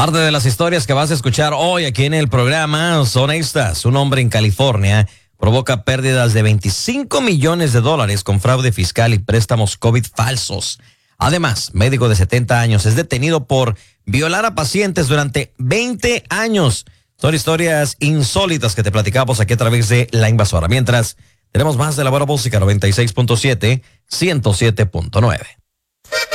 Parte de las historias que vas a escuchar hoy aquí en el programa son estas. Un hombre en California provoca pérdidas de $25 millones con fraude fiscal y préstamos COVID falsos. Además, médico de 70 años es detenido por violar a pacientes durante 20 años. Son historias insólitas que te platicamos aquí a través de La Invasora. Mientras, tenemos más de la buena música 96.7, 107.9.